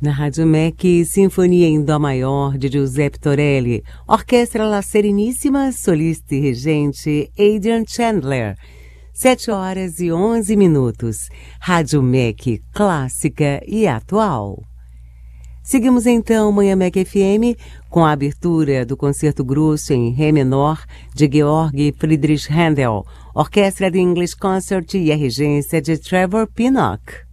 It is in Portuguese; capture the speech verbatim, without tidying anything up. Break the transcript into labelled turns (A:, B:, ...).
A: Na Rádio M E C, Sinfonia em Dó Maior, de Giuseppe Torelli, Orquestra La Sereníssima, solista e regente Adrian Chandler. Sete horas e onze minutos. Rádio M E C, clássica e atual. Seguimos então Manhã M E C F M com a abertura do Concerto Grosso em Ré menor de Georg Friedrich Händel, Orquestra de English Concert e a regência de Trevor Pinnock.